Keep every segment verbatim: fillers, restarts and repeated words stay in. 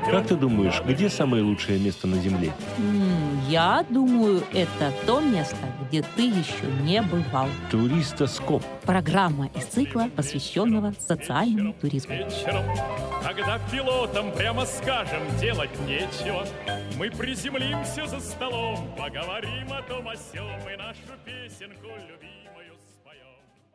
Как ты думаешь, где самое лучшее место на Земле? М, Я думаю, это то место, где ты еще не бывал. Туристоскоп. Программа из цикла, посвященного социальному туризму. Вечером, когда пилотам прямо скажем делать нечего, мы приземлимся за столом, поговорим о том о сём и нашу песенку любимую споем.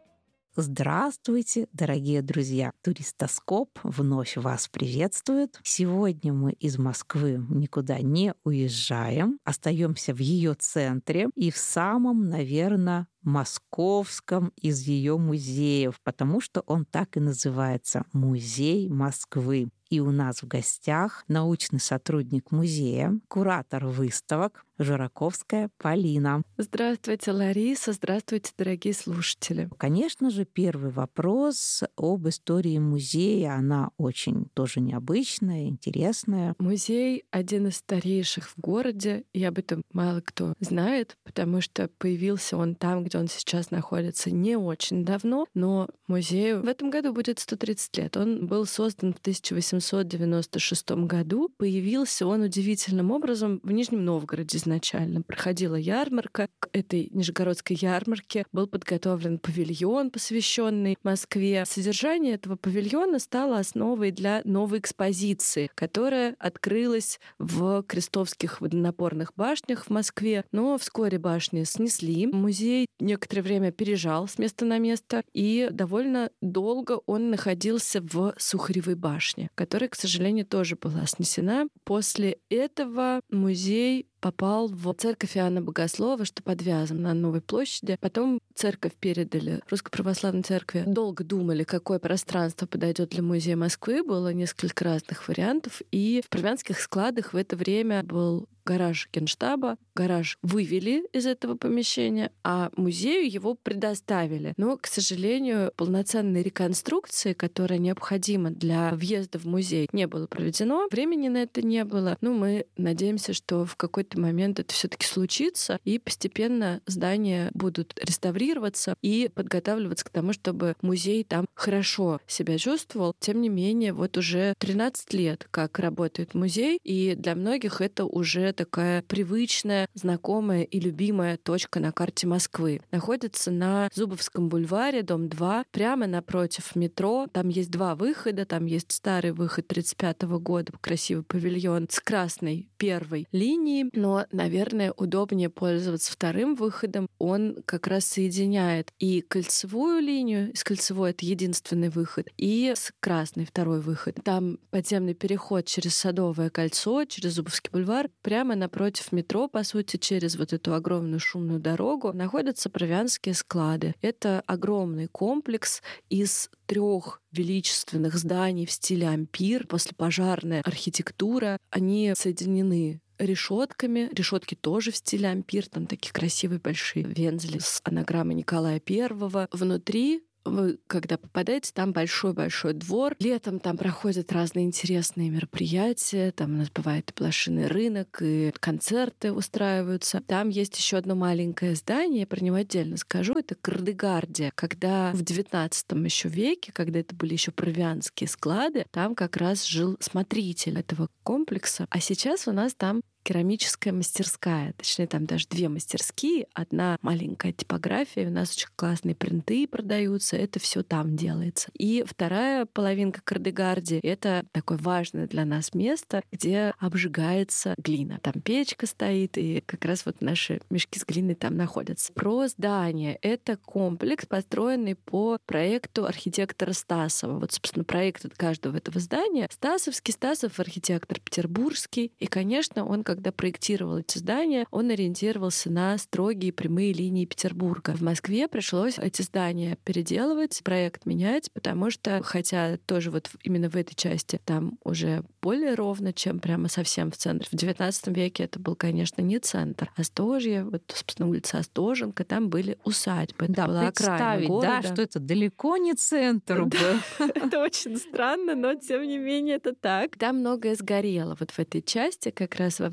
Здравствуйте, дорогие друзья! Туристоскоп вновь вас приветствует. Сегодня мы из Москвы никуда не уезжаем, остаемся в ее центре и в самом, наверное, московском из ее музеев, потому что он так и называется — Музей Москвы. И у нас в гостях научный сотрудник музея, куратор выставок Жураковская Полина. Здравствуйте, Лариса. Здравствуйте, дорогие слушатели. Конечно же, первый вопрос об истории музея. Она очень тоже необычная, интересная. Музей один из старейших в городе, и об этом мало кто знает, потому что появился он там, где он сейчас находится, не очень давно, но музею в этом году будет сто тридцать лет. Он был создан в тысяча восемьсот девяносто шестом году. Появился он удивительным образом в Нижнем Новгороде изначально. Проходила ярмарка. К этой нижегородской ярмарке был подготовлен павильон, посвященный Москве. Содержание этого павильона стало основой для новой экспозиции, которая открылась в Крестовских водонапорных башнях в Москве. Но вскоре башни снесли. Музей некоторое время переезжал с места на место, и довольно долго он находился в Сухаревой башне, которая, к сожалению, тоже была снесена. После этого музей попал в церковь Иоанна Богослова, что под Вязом на Новой площади. Потом церковь передали Русской Православной Церкви. Долго думали, какое пространство подойдет для музея Москвы. Было несколько разных вариантов. И в Провианских складах в это время был гараж Генштаба. Гараж вывели из этого помещения, а музею его предоставили. Но, к сожалению, полноценной реконструкции, которая необходима для въезда в музей, не было проведено. Времени на это не было. Но мы надеемся, что в какой-то момент это все-таки случится, и постепенно здания будут реставрироваться и подготавливаться к тому, чтобы музей там хорошо себя чувствовал. Тем не менее, вот уже тринадцать лет, как работает музей, и для многих это уже такая привычная, знакомая и любимая точка на карте Москвы. Находится на Зубовском бульваре, дом два, прямо напротив метро. Там есть два выхода. Там есть старый выход тридцать пятого года, красивый павильон с красной первой линией. Но, наверное, удобнее пользоваться вторым выходом. Он как раз соединяет и кольцевую линию, с кольцевой — это единственный выход, и с красной — второй выход. Там подземный переход через Садовое кольцо, через Зубовский бульвар. Прямо напротив метро, по сути, через вот эту огромную шумную дорогу, находятся Провианские склады. Это огромный комплекс из трех величественных зданий в стиле ампир, послепожарная архитектура. Они соединены решетками. Решетки тоже в стиле ампир. Там такие красивые большие вензели с анаграммой Николая Первого. Внутри вы, когда попадаете, там большой-большой двор. Летом там проходят разные интересные мероприятия. Там у нас бывает и блошиный рынок, и концерты устраиваются. Там есть еще одно маленькое здание, я про него отдельно скажу. Это Кардегардия. Когда в девятнадцатом еще веке, когда это были еще провианские склады, там как раз жил смотритель этого комплекса. А сейчас у нас там керамическая мастерская. Точнее, там даже две мастерские. Одна маленькая типография. У нас очень классные принты продаются. Это все там делается. И вторая половинка Кардегардии — это такое важное для нас место, где обжигается глина. Там печка стоит, и как раз вот наши мешки с глиной там находятся. Про здание. Это комплекс, построенный по проекту архитектора Стасова. Вот, собственно, проект от каждого этого здания. Стасовский, Стасов — архитектор петербургский. И, конечно, он когда проектировал эти здания, он ориентировался на строгие прямые линии Петербурга. В Москве пришлось эти здания переделывать, проект менять, потому что, хотя тоже вот именно в этой части там уже более ровно, чем прямо совсем в центре. В девятнадцатом веке это был, конечно, не центр. Остожье, вот, собственно, улица Остоженка, там были усадьбы. Это да, была окраина города. Да, что это далеко не центр был. Это очень странно, но тем не менее это так. Там многое сгорело вот в этой части как раз во время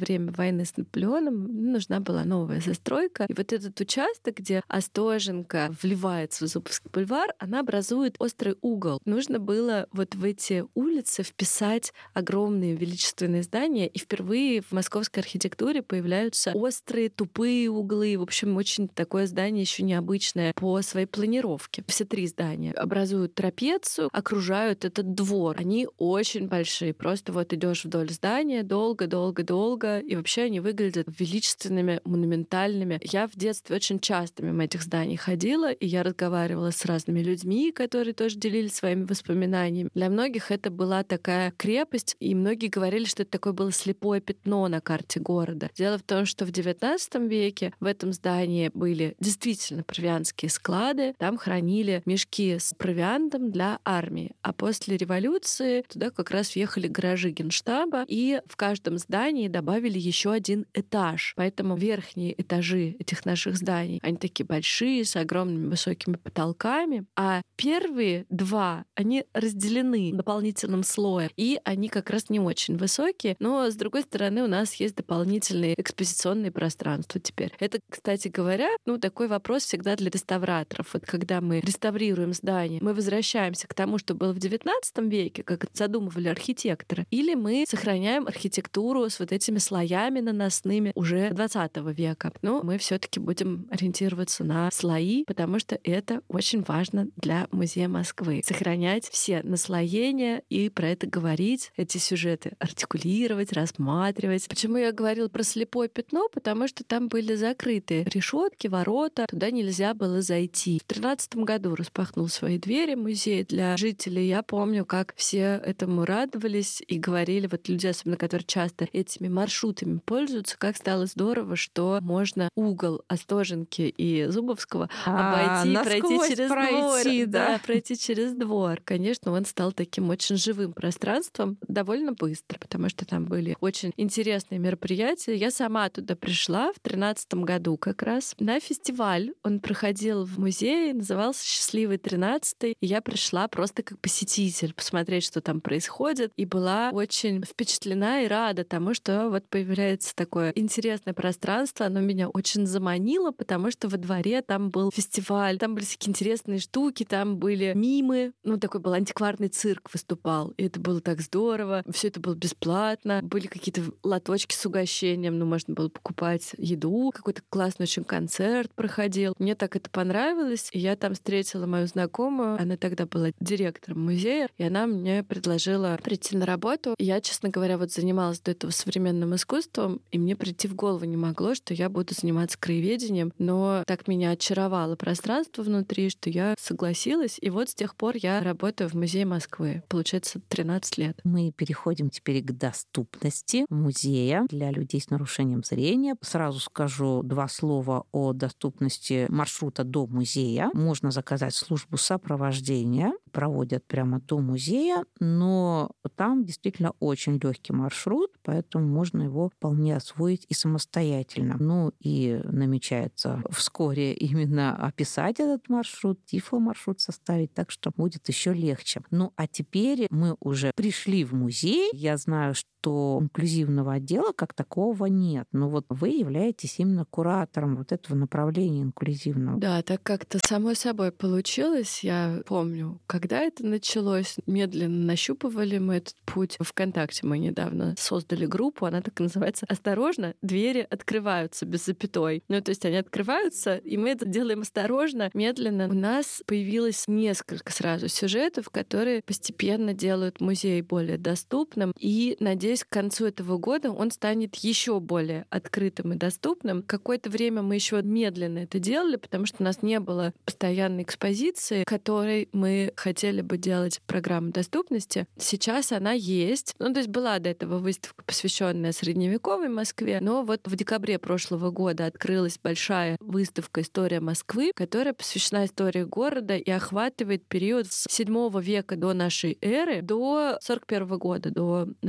время войны с Наполеоном нужна была новая застройка. И вот этот участок, где Остоженко вливается в Зубовский бульвар, она образует острый угол. Нужно было вот в эти улицы вписать огромные величественные здания, и впервые в московской архитектуре появляются острые, тупые углы. В общем, очень такое здание еще необычное по своей планировке. Все три здания образуют трапецию, окружают этот двор. Они очень большие. Просто вот идешь вдоль здания долго-долго-долго, и вообще они выглядят величественными, монументальными. Я в детстве очень часто мимо этих зданий ходила, и я разговаривала с разными людьми, которые тоже делились своими воспоминаниями. Для многих это была такая крепость, и многие говорили, что это такое было слепое пятно на карте города. Дело в том, что в девятнадцатом веке в этом здании были действительно провианские склады, там хранили мешки с провиантом для армии. А после революции туда как раз въехали гаражи Генштаба, и в каждом здании добавили еще один этаж. Поэтому верхние этажи этих наших зданий, они такие большие, с огромными высокими потолками, а первые два, они разделены дополнительным слоем, и они как раз не очень высокие, но, с другой стороны, у нас есть дополнительные экспозиционные пространства теперь. Это, кстати говоря, ну, такой вопрос всегда для реставраторов. Вот когда мы реставрируем здание, мы возвращаемся к тому, что было в девятнадцатом веке, как это задумывали архитекторы, или мы сохраняем архитектуру с вот этими слоями наносными уже двадцатого века. Но мы все-таки будем ориентироваться на слои, потому что это очень важно для Музея Москвы. Сохранять все наслоения и про это говорить, эти сюжеты артикулировать, рассматривать. Почему я говорила про слепое пятно? Потому что там были закрыты решетки, ворота, туда нельзя было зайти. В тринадцатом году распахнул свои двери музей для жителей. Я помню, как все этому радовались и говорили, вот люди, особенно которые часто этими маршрутами пользуются, как стало здорово, что можно угол Остоженки и Зубовского А, обойти, пройти через пройти, двор. да. Да, пройти через двор. Конечно, он стал таким очень живым пространством довольно быстро, потому что там были очень интересные мероприятия. Я сама туда пришла в тринадцатом году как раз на фестиваль. Он проходил в музее, назывался «Счастливый тринадцатый». И я пришла просто как посетитель, посмотреть, что там происходит, и была очень впечатлена и рада тому, что вот появляется такое интересное пространство. Оно меня очень заманило, потому что во дворе там был фестиваль, там были всякие интересные штуки, там были мимы, ну такой был антикварный цирк выступал, и это было так здорово. Все это было бесплатно, были какие-то лоточки с угощением, ну можно было покупать еду, какой-то классный очень концерт проходил. Мне так это понравилось, и я там встретила мою знакомую, она тогда была директором музея, и она мне предложила прийти на работу. И я, честно говоря, вот занималась до этого современным искусством, и мне прийти в голову не могло, что я буду заниматься краеведением, но так меня очаровало пространство внутри, что я согласилась, и вот с тех пор я работаю в Музее Москвы. Получается, тринадцать лет. Мы переходим теперь к доступности музея для людей с нарушением зрения. Сразу скажу два слова о доступности маршрута до музея. Можно заказать службу сопровождения, проводят прямо до музея, но там действительно очень легкий маршрут, поэтому можно его вполне освоить и самостоятельно. Ну и намечается вскоре именно описать этот маршрут, тифломаршрут составить, так что будет еще легче. Ну а теперь мы уже пришли в музей. Я знаю, что инклюзивного отдела как такового нет. Но вот вы являетесь именно куратором вот этого направления инклюзивного. Да, так как-то само собой получилось. Я помню, когда это началось, медленно нащупывали мы этот путь. ВКонтакте мы недавно создали группу, она так и называется «Осторожно, двери открываются» без запятой. Ну, то есть они открываются, и мы это делаем осторожно, медленно. У нас появилось несколько сразу сюжетов, которые постепенно делают музей более доступным. И, надеюсь, к концу этого года он станет еще более открытым и доступным. Какое-то время мы еще медленно это делали, потому что у нас не было постоянной экспозиции, которой мы хотели бы делать программу доступности. Сейчас она есть. Ну, то есть была до этого выставка, посвященная средневековой Москве, но вот в декабре прошлого года открылась большая выставка «История Москвы», которая посвящена истории города и охватывает период с седьмого века до нашей эры до сорок первого года, до начала войны.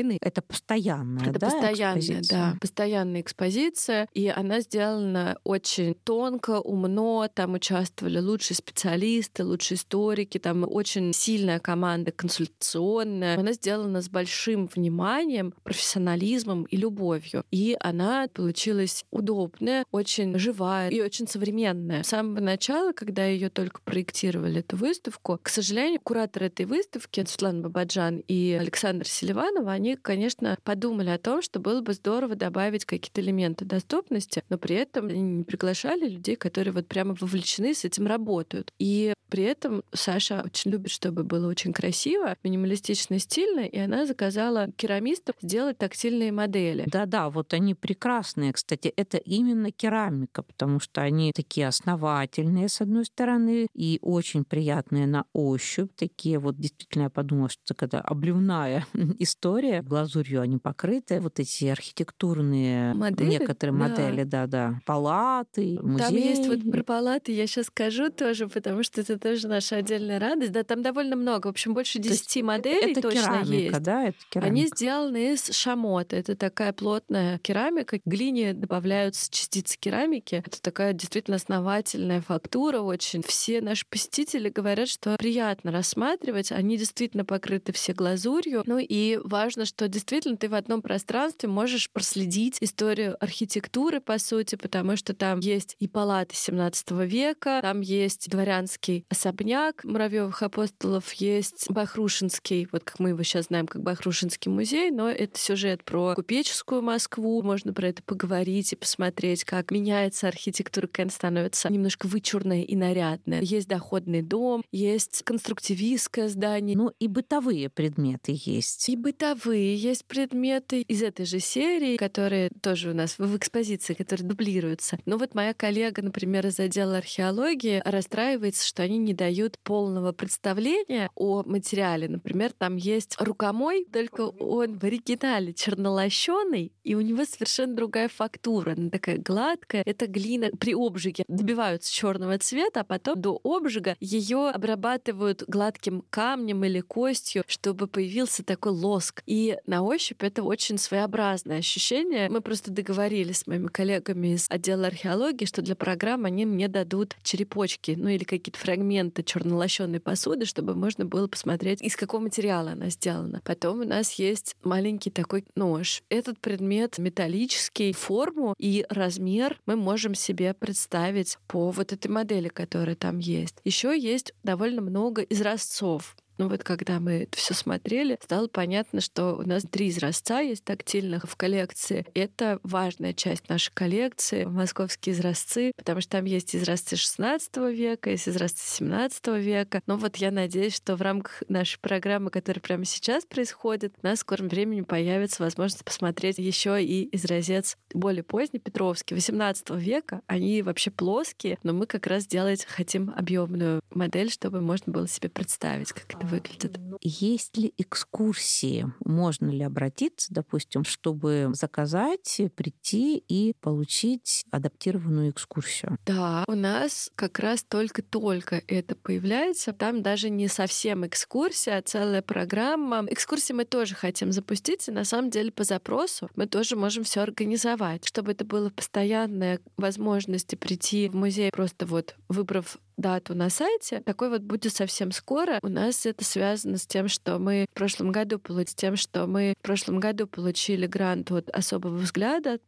войны. Это постоянная, Это да, постоянная, экспозиция? да, постоянная экспозиция, и она сделана очень тонко, умно, там участвовали лучшие специалисты, лучшие историки, там очень сильная команда консультационная. Она сделана с большим вниманием, профессионализмом и любовью. И она получилась удобная, очень живая и очень современная. С самого начала, когда ее только проектировали, эту выставку, к сожалению, кураторы этой выставки, Светлана Бабаджан и Александр Селиванов, они, конечно, подумали о том, что было бы здорово добавить какие-то элементы доступности, но при этом они не приглашали людей, которые вот прямо вовлечены, с этим работают. И при этом Саша очень любит, чтобы было очень красиво, минималистично, стильно, и она заказала керамистов сделать тактильные модели. Да-да, вот они прекрасные. Кстати, это именно керамика, потому что они такие основательные, с одной стороны, и очень приятные на ощупь. Такие вот, действительно, я подумала, что это когда обливная история. Глазурью они покрыты. Вот эти архитектурные Модели? некоторые Да. модели, да-да. Палаты, музеи. Там есть вот про палаты, я сейчас скажу тоже, потому что это тоже наша отдельная радость. Да, там довольно много, в общем, больше десяти моделей это точно керамика, есть. да? Это керамика. Они сделаны из шамота. Это такая плотная керамика. К глине добавляются частицы керамики. Это такая действительно основательная фактура очень. Все наши посетители говорят, что приятно рассматривать. Они действительно покрыты все глазурью. Ну и важно, что действительно ты в одном пространстве можешь проследить историю архитектуры, по сути, потому что там есть и палаты семнадцатого века, там есть дворянский особняк Муравьевых апостолов, есть Бахрушинский, вот как мы его сейчас знаем, как Бахрушинский музей, но это сюжет про купеческую Москву. Можно про это поговорить и посмотреть, как меняется архитектура, как она становится немножко вычурная и нарядная. Есть доходный дом, есть конструктивистское здание. Ну и бытовые предметы есть. И бытовые есть предметы из этой же серии, которые тоже у нас в экспозиции, которые дублируются. Но вот моя коллега, например, из отдела археологии расстраивается, что они не дают полного представления о материале. Например, там есть рукомой, только он в оригинале чернолощеный, и у него совершенно другая фактура. Она такая гладкая. Это глина при обжиге добиваются черного цвета, а потом до обжига ее обрабатывают гладким камнем или костью, чтобы появился такой лоск. И на ощупь это очень своеобразное ощущение. Мы просто договорились с моими коллегами из отдела археологии, что для программ они мне дадут черепочки, ну или какие-то фрагменты чернолощенной посуды, чтобы можно было посмотреть, из какого материала она сделана. Потом у нас есть маленький такой нож. Этот предмет металлический, форму и размер мы можем себе представить по вот этой модели, которая там есть. Еще есть довольно много изразцов. Ну вот когда мы это все смотрели, стало понятно, что у нас три изразца есть тактильных в коллекции. Это важная часть нашей коллекции, московские изразцы, потому что там есть изразцы шестнадцатого века, есть изразцы семнадцатого века. Но вот я надеюсь, что в рамках нашей программы, которая прямо сейчас происходит, у нас в скором времени появится возможность посмотреть еще и изразец более поздний, Петровский, восемнадцатого века. Они вообще плоские, но мы как раз делать хотим объемную модель, чтобы можно было себе представить, как это выглядит. Есть ли экскурсии? Можно ли обратиться, допустим, чтобы заказать, прийти и получить адаптированную экскурсию? Да, у нас как раз только-только это появляется. Там даже не совсем экскурсия, а целая программа. Экскурсии мы тоже хотим запустить, и на самом деле по запросу мы тоже можем все организовать, чтобы это было постоянная возможность прийти в музей, просто вот выбрав дату на сайте. Такой вот будет совсем скоро. У нас это связано с тем, что мы в прошлом году получили, тем, что мы в прошлом году получили грант от особого взгляда